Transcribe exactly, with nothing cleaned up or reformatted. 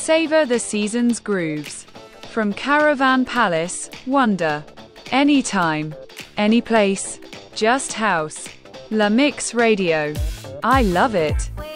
Savor the season's grooves. From Caravan Palace, Wonder. Anytime, any place, just house. La Mix Radio. I love it.